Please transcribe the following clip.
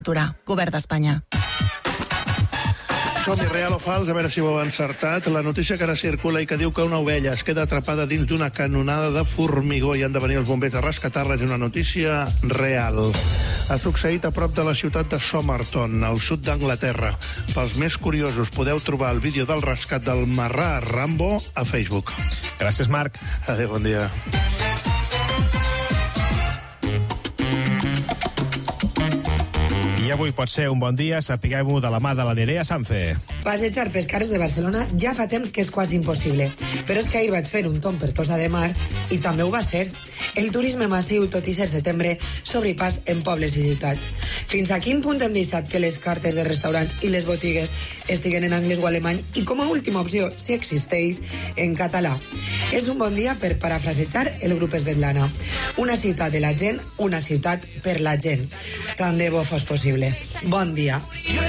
Govern d'Espanya. Som-hi, real o fals, a veure si ho heu encertat. La notícia que ara circula i que diu que una ovella es queda atrapada dins d'una canonada de formigó i han de venir els bombers a rescatar-la és una notícia real. Ha succeït a prop de la ciutat de Somerton, al sud d'Anglaterra. Pels més curiosos, podeu trobar el vídeo del rescat del marrà Rambo a Facebook. Gràcies, Marc. Adéu, bon dia. I avui pot ser un bon dia, sapiguem-ho de la mà de la Nerea Sanfe. Passejar pels carrers de Barcelona ja fa temps que és quasi impossible, però és que ahir vaig fer un tomb per Tossa de Mar i també ho va ser. El turisme massiu, tot i ser setembre, s'obri pas en pobles i ciutats. Fins a quin punt hem deixat que les cartes de restaurants i les botigues estiguen en anglès o alemany i, com a última opció, si existeix, en català? És un bon dia per parafrasejar el grup Svetlana. Una ciutat de la gent, una ciutat per la gent. Tant de bo fos possible. Bon dia.